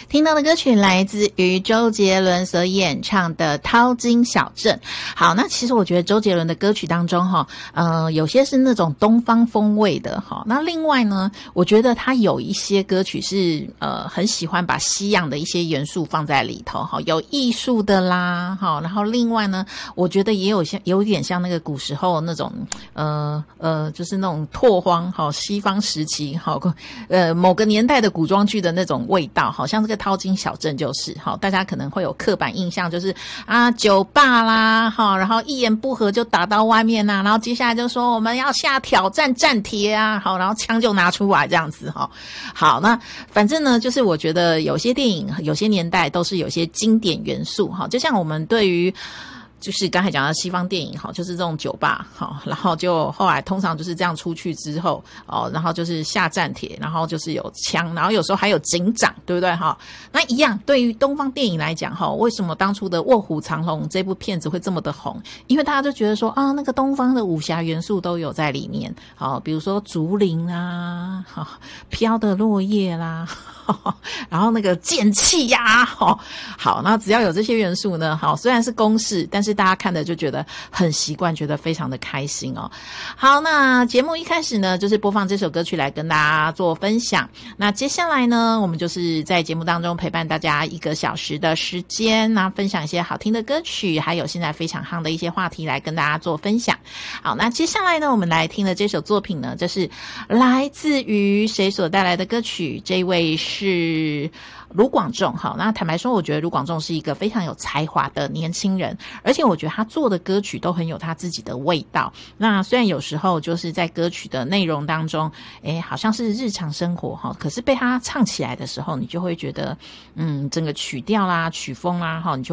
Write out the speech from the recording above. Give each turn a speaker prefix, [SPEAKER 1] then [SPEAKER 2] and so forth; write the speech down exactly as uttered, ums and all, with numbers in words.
[SPEAKER 1] 听到的歌曲来自于周杰伦所演唱的《淘金小镇》。好，那其实我觉得周杰伦的歌曲当中哈，呃，有些是那种东方风味的哈。那另外呢，我觉得他有一些歌曲是呃很喜欢把西洋的一些元素放在里头哈，有艺术的啦哈。然后另外呢，我觉得也有像有点像那个古时候那种呃呃，就是那种拓荒哈，西方时期哈，呃某个年代的古装剧的那种味道，好像这个淘金小镇就是好，大家可能会有刻板印象，就是啊酒吧啦哈，然后一言不合就打到外面啊，然后接下来就说我们要下挑战战帖啊，好，然后枪就拿出来这样子哈。好，那反正呢，就是我觉得有些电影有些年代都是有些经典元素哈，就像我们对于就是刚才讲的西方电影哈，就是这种酒吧哈，然后就后来通常就是这样出去之后哦，然后就是下战帖，然后就是有枪，然后有时候还有警长，对不对哈？那一样对于东方电影来讲哈，为什么当初的《卧虎藏龙》这部片子会这么的红？因为大家就觉得说啊，那个东方的武侠元素都有在里面，好，比如说竹林啦，好，飘的落叶啦。然后那个剑气呀、啊，好，好，那只要有这些元素呢，好，虽然是公式，但是大家看的就觉得很习惯，觉得非常的开心哦。好，那节目一开始呢，就是播放这首歌曲来跟大家做分享。那接下来呢，我们就是在节目当中陪伴大家一个小时的时间，那分享一些好听的歌曲，还有现在非常夯的一些话题来跟大家做分享。好，那接下来呢，我们来听的这首作品呢，这是来自于谁所带来的歌曲？这位是是卢广仲。好，那坦白说，我觉得卢广仲是一个非常有才华的年轻人，而且我觉得他做的歌曲都很有他自己的味道。那虽然有时候就是在歌曲的内容当中，诶，好像是日常生活哈，可是被他唱起来的时候，你就会觉得，嗯，整个曲调啦、曲风啦，哈，你就